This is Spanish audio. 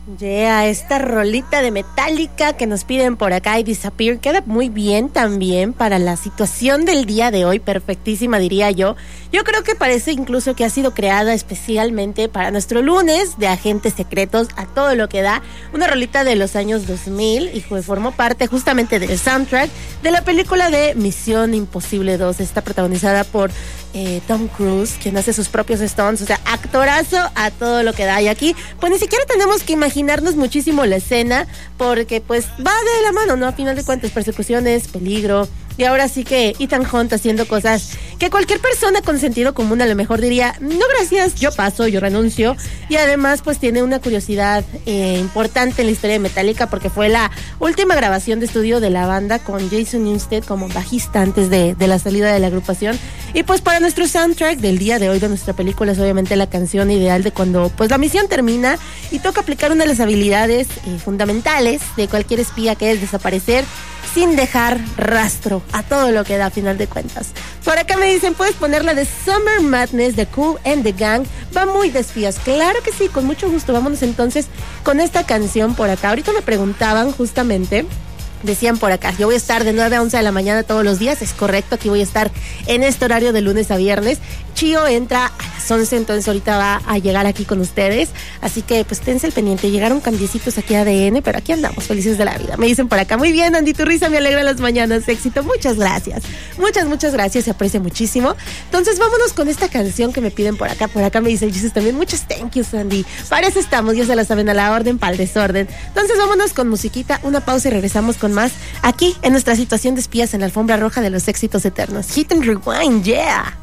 Yeah, esta rolita de Metallica que nos piden por acá y Disappear queda muy bien también para la situación del día de hoy, perfectísima diría yo. Yo creo que parece incluso que ha sido creada especialmente para nuestro lunes de agentes secretos a todo lo que da. Una rolita de los años 2000 y formó parte justamente del soundtrack de la película de Misión Imposible 2. Está protagonizada por Tom Cruise, quien hace sus propios stunts, o sea, actorazo a todo lo que da. Y aquí, pues ni siquiera tenemos que imaginarnos muchísimo la escena, porque pues va de la mano, ¿no? A final de cuentas, persecuciones, peligro. Y ahora sí que Ethan Hunt haciendo cosas que cualquier persona con sentido común a lo mejor diría, no gracias, yo paso, yo renuncio. Y además pues tiene una curiosidad importante en la historia de Metallica, porque fue la última grabación de estudio de la banda con Jason Newsted como bajista antes de la salida de la agrupación. Y pues para nuestro soundtrack del día de hoy de nuestra película es obviamente la canción ideal de cuando pues la misión termina y toca aplicar una de las habilidades fundamentales de cualquier espía, que es desaparecer sin dejar rastro, a todo lo que da a final de cuentas. Por acá me dicen, ¿puedes poner la de Summer Madness de Kool and the Gang? Va muy de espías. Claro que sí, con mucho gusto. Vámonos entonces con esta canción por acá. Ahorita me preguntaban justamente, decían por acá, yo voy a estar de 9 a 11 de la mañana todos los días, es correcto, aquí voy a estar en este horario de lunes a viernes. Chío entra a las 11, entonces ahorita va a llegar aquí con ustedes, así que pues tense el pendiente. Llegaron cambiecitos aquí a ADN, pero aquí andamos, felices de la vida. Me dicen por acá, muy bien, Andy, tu risa me alegra las mañanas, éxito, muchas gracias, muchas gracias, se aprecia muchísimo. Entonces vámonos con esta canción que me piden por acá me dicen Jesus también, muchas thank yous, Andy, para eso estamos, ya se la saben, a la orden, para el desorden. Entonces vámonos con musiquita, una pausa y regresamos con más aquí en nuestra situación de espías en la alfombra roja de los éxitos eternos. Hit and rewind, yeah.